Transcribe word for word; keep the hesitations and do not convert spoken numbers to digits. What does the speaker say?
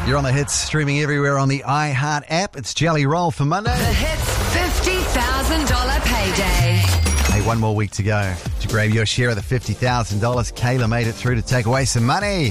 You're on The Hits, streaming everywhere on the iHeart app. It's Jelly Roll for Monday. The Hits fifty thousand dollars payday. Hey, one more week to go to grab your share of the fifty thousand dollars. Kayla made it through to take away some money.